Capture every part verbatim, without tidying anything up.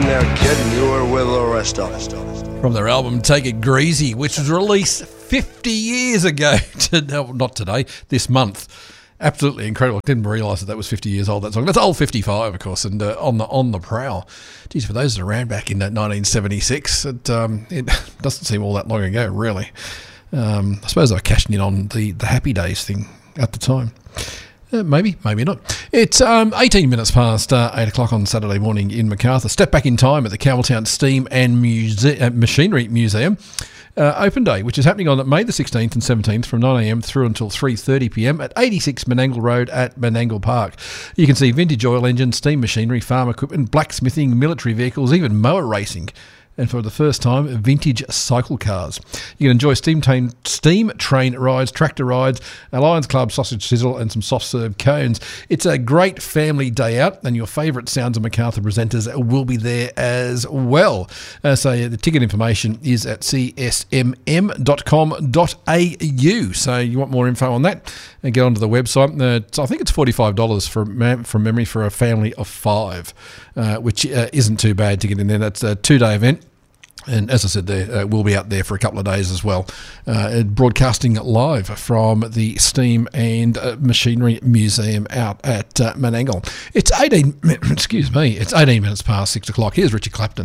in there, kid, and you were with the rest of us. From their album Take It Greasy, which was released fifty years ago. To, no, not today, this month. Absolutely incredible. I didn't realise that that was fifty years old, that song. That's old fifty-five, of course, and uh, on the on the prowl. Geez, for those that around back in nineteen seventy-six, it, um, it doesn't seem all that long ago, really. Um, I suppose they were cashing in on the, the Happy Days thing at the time. Uh, maybe, maybe not. It's um, eighteen minutes past uh, eight o'clock on Saturday morning in Macarthur. Step back in time at the Campbelltown Steam and Muse- uh, Machinery Museum. Uh, open day, which is happening on May the sixteenth and seventeenth from nine a.m. through until three thirty p.m. at eighty-six Menangle Road at Menangle Park. You can see vintage oil engines, steam machinery, farm equipment, blacksmithing, military vehicles, even mower racing. And for the first time, vintage cycle cars. You can enjoy steam train, steam train rides, tractor rides, a Lions Club sausage sizzle and some soft serve cones. It's a great family day out, and your favourite Sounds of Macarthur presenters will be there as well. Uh, so yeah, the ticket information is at c s m m dot com dot a u. So you want more info on that, and get onto the website. Uh, I think it's forty-five dollars from, from memory for a family of five, uh, which uh, isn't too bad to get in there. That's a two-day event. And as I said, there uh, we'll be out there for a couple of days as well, uh, broadcasting live from the Steam and uh, Machinery Museum out at uh, Menangle. It's eighteen. Excuse me. It's eighteen minutes past six o'clock. Here's Richard Clapton.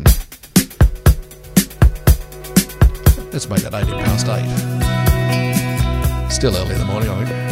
Let's make that eighteen past eight. Still early in the morning, I think.